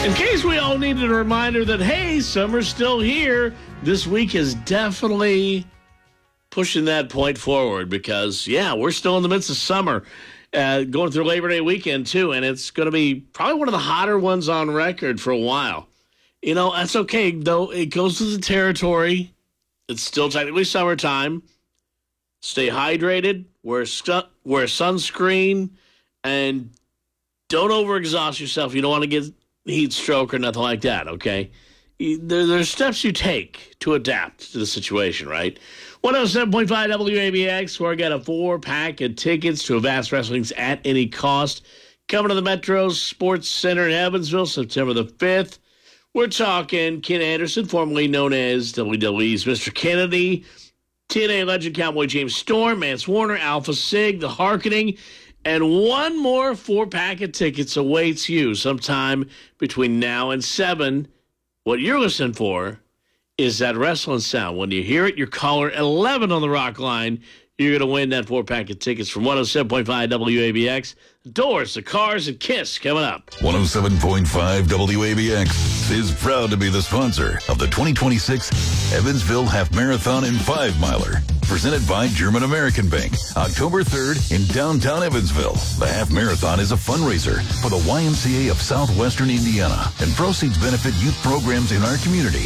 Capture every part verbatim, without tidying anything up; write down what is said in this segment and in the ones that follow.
In case we all needed a reminder that, hey, summer's still here, this week is definitely pushing that point forward because, yeah, we're still in the midst of summer, uh, going through Labor Day weekend, too, and it's going to be probably one of the hotter ones on record for a while. You know, that's okay, though. It goes to the territory. It's still technically summertime. Stay hydrated, wear, su- wear sunscreen, and don't overexhaust yourself. You don't want to get heat stroke or nothing like that, okay? There, there's steps you take to adapt to the situation, right? one oh seven point five W A B X, where I got a four-pack of tickets to Avast Wrestling's At Any Cost. Coming to the Metro Sports Center in Evansville, September the fifth. We're talking Ken Anderson, formerly known as W W E's Mister Kennedy, T N A legend Cowboy James Storm, Mance Warner, Alpha Sig, The Harkening, and one more four-pack of tickets awaits you sometime between now and seven. What you're listening for is that wrestling sound. When you hear it, your caller eleven on the Rock Line, you're going to win that four-pack of tickets from one oh seven point five W A B X. The Doors, the Cars, and Kiss coming up. one oh seven point five W A B X is proud to be the sponsor of the twenty twenty-six Evansville Half Marathon and Five Miler. Presented by German American Bank, October third in downtown Evansville. The Half Marathon is a fundraiser for the Y M C A of Southwestern Indiana, and proceeds benefit youth programs in our community.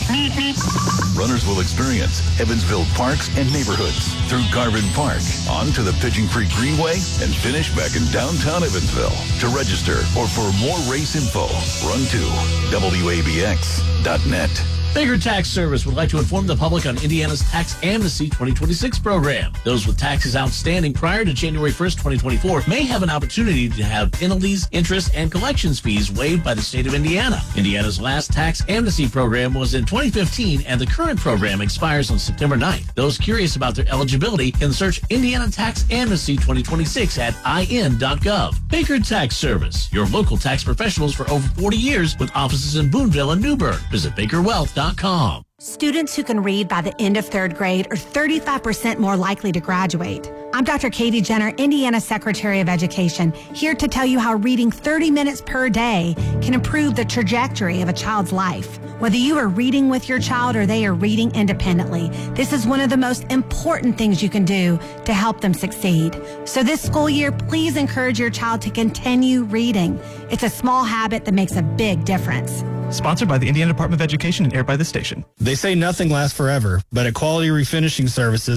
Runners will experience Evansville parks and neighborhoods through Garvin Park, on to the Pigeon Creek Greenway, and finish back in downtown Evansville. To register or for more race info, run to W A B X dot net. Baker Tax Service would like to inform the public on Indiana's Tax Amnesty twenty twenty-six program. Those with taxes outstanding prior to January first, twenty twenty-four may have an opportunity to have penalties, interest, and collections fees waived by the state of Indiana. Indiana's last Tax Amnesty program was in twenty fifteen, and the current program expires on September ninth. Those curious about their eligibility can search Indiana Tax Amnesty twenty twenty-six at I N dot gov. Baker Tax Service, your local tax professionals for over forty years with offices in Boonville and Newburgh. Visit baker wealth dot com. Students who can read by the end of third grade are thirty-five percent more likely to graduate. I'm Doctor Katie Jenner, Indiana Secretary of Education, here to tell you how reading thirty minutes per day can improve the trajectory of a child's life. Whether you are reading with your child or they are reading independently, this is one of the most important things you can do to help them succeed. So this school year, please encourage your child to continue reading. It's a small habit that makes a big difference. Sponsored by the Indiana Department of Education and aired by this station. They say nothing lasts forever, but at Quality Refinishing Services,